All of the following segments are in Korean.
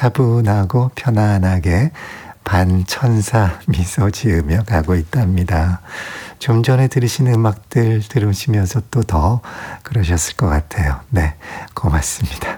차분하고 편안하게 반천사 미소 지으며 가고 있답니다. 좀 전에 들으신 음악들 들으시면서 또 더 그러셨을 것 같아요. 네, 고맙습니다.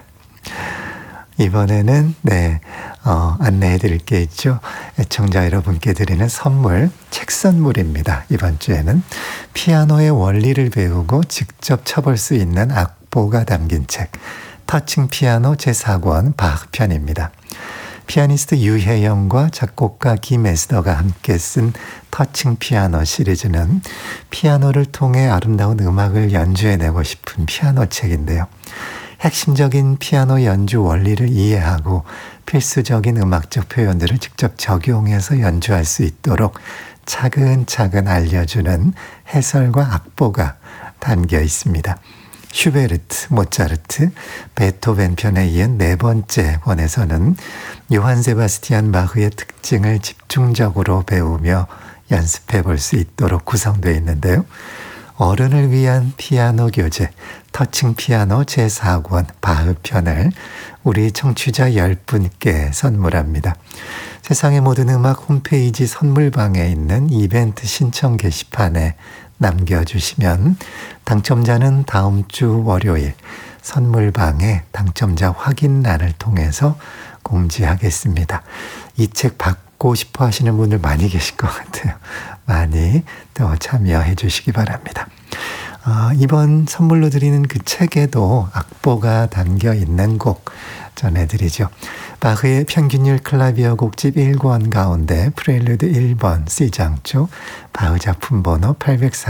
이번에는 안내해 드릴 게 있죠. 애청자 여러분께 드리는 선물, 책 선물입니다. 이번 주에는 피아노의 원리를 배우고 직접 쳐볼 수 있는 악보가 담긴 책, 터칭 피아노 제4권 바흐 편입니다. 피아니스트 유혜영과 작곡가 김에스더가 함께 쓴 터칭 피아노 시리즈는 피아노를 통해 아름다운 음악을 연주해내고 싶은 피아노 책인데요. 핵심적인 피아노 연주 원리를 이해하고 필수적인 음악적 표현들을 직접 적용해서 연주할 수 있도록 차근차근 알려주는 해설과 악보가 담겨 있습니다. 슈베르트, 모차르트, 베토벤 편에 이은 네 번째 권에서는 요한 세바스티안 바흐의 특징을 집중적으로 배우며 연습해 볼 수 있도록 구성되어 있는데요. 어른을 위한 피아노 교재, 터칭 피아노 제4권 바흐 편을 우리 청취자 10분께 선물합니다. 세상의 모든 음악 홈페이지 선물방에 있는 이벤트 신청 게시판에 남겨주시면 당첨자는 다음 주 월요일 선물방에 당첨자 확인란을 통해서 공지하겠습니다. 이 책 받고 싶어 하시는 분들 많이 계실 것 같아요. 많이 또 참여해 주시기 바랍니다. 이번 선물로 드리는 그 책에도 악보가 담겨 있는 곡 전해드리죠. 바흐의 평균율 클라비어 곡집 1권 가운데 프렐류드 1번 C장조 바흐 작품 번호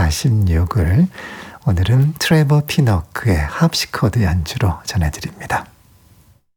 846을 오늘은 트레버 피너크의 합시코드 연주로 전해드립니다.